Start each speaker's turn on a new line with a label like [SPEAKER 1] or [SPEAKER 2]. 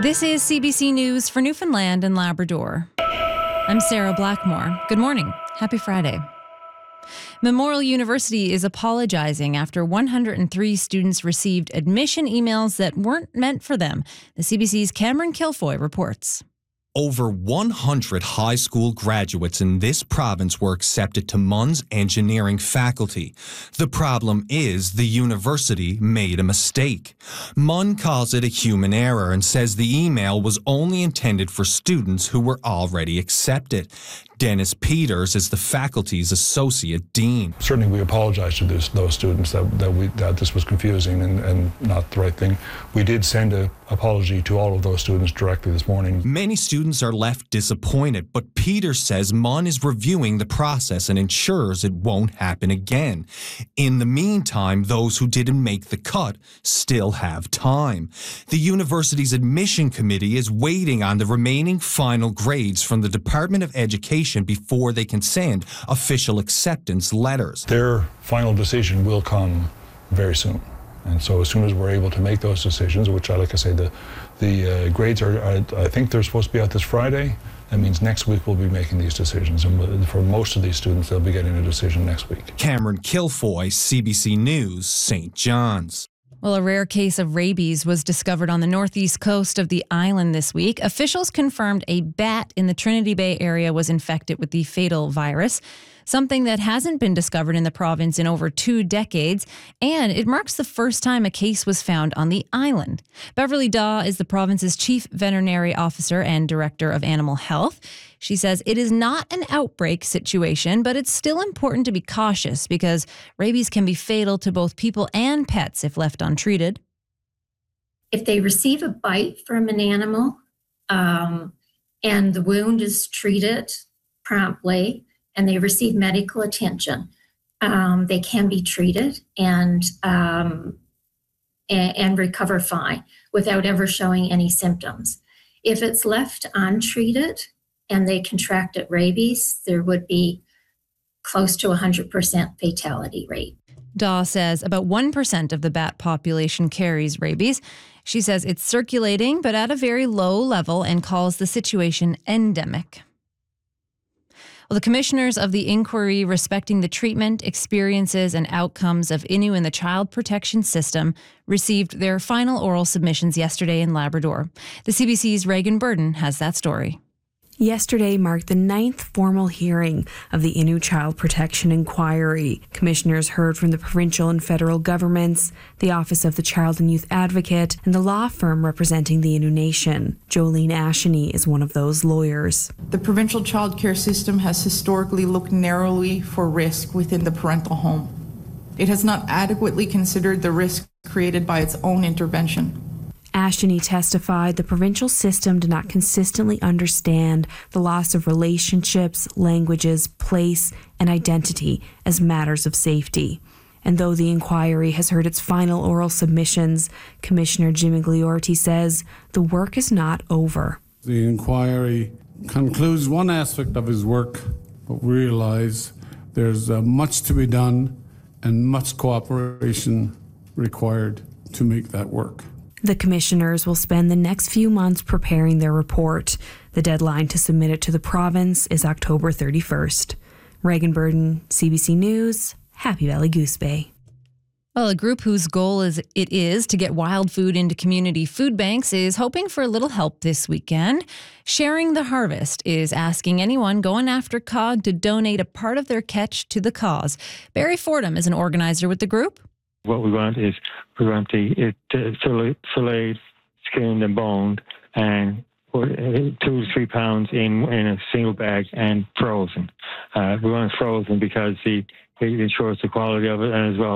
[SPEAKER 1] This is CBC News for Newfoundland and Labrador. I'm Sarah Blackmore. Good morning. Happy Friday. Memorial University is apologizing after 103 students received admission emails that weren't meant for them. The CBC's Cameron Kilfoy reports.
[SPEAKER 2] Over 100 high school graduates in this province were accepted to MUN's engineering faculty. The problem is the university made a mistake. MUN calls it a human error and says the email was only intended for students who were already accepted. Dennis Peters is the faculty's associate dean.
[SPEAKER 3] Certainly we apologize to those students that this was confusing and not the right thing. We did send an apology to all of those students directly this morning.
[SPEAKER 2] Many students are left disappointed, but Peters says MUN is reviewing the process and ensures it won't happen again. In the meantime, those who didn't make the cut still have time. The university's admission committee is waiting on the remaining final grades from the Department of Education before they can send official acceptance letters.
[SPEAKER 3] Their final decision will come very soon. And so as soon as we're able to make those decisions, which, like I say, the grades are, I think they're supposed to be out this Friday. That means next week we'll be making these decisions. And for most of these students, they'll be getting a decision next week.
[SPEAKER 2] Cameron Kilfoy, CBC News, St. John's.
[SPEAKER 1] Well, a rare case of rabies was discovered on the northeast coast of the island this week. Officials confirmed a bat in the Trinity Bay area was infected with the fatal virus, something that hasn't been discovered in the province in over 2 decades, and it marks the first time a case was found on the island. Beverly Daw is the province's chief veterinary officer and director of animal health. She says it is not an outbreak situation, but it's still important to be cautious because rabies can be fatal to both people and pets if left untreated.
[SPEAKER 4] If they receive a bite from an animal and the wound is treated promptly and they receive medical attention, they can be treated and recover fine without ever showing any symptoms. If it's left untreated and they contracted rabies, there would be close to 100% fatality rate.
[SPEAKER 1] Daw says about 1% of the bat population carries rabies. She says it's circulating, but at a very low level, and calls the situation endemic. Well, the commissioners of the inquiry respecting the treatment, experiences, and outcomes of Innu in the child protection system received their final oral submissions yesterday in Labrador. The CBC's Reagan Burden has that story.
[SPEAKER 5] Yesterday marked the 9th formal hearing of the Innu Child Protection Inquiry. Commissioners heard from the provincial and federal governments, the Office of the Child and Youth Advocate, and the law firm representing the Innu Nation. Jolene Asheny is one of those lawyers.
[SPEAKER 6] The provincial child care system has historically looked narrowly for risk within the parental home. It has not adequately considered the risk created by its own intervention.
[SPEAKER 5] Asheny testified the provincial system did not consistently understand the loss of relationships, languages, place, and identity as matters of safety. And though the inquiry has heard its final oral submissions, Commissioner Jim Igliorti says the work is not over.
[SPEAKER 7] The inquiry concludes one aspect of his work, but we realize there's much to be done and much cooperation required to make that work.
[SPEAKER 5] The commissioners will spend the next few months preparing their report. The deadline to submit it to the province is October 31st. Reagan Burden, CBC News, Happy Valley Goose Bay.
[SPEAKER 1] Well, a group whose goal is to get wild food into community food banks is hoping for a little help this weekend. Sharing the Harvest is asking anyone going after cod to donate a part of their catch to the cause. Barry Fordham is an organizer with the group.
[SPEAKER 8] What we want is it filleted, skinned and boned, and 2 to 3 pounds in a single bag and frozen. We want it frozen because it ensures the quality of it, and as well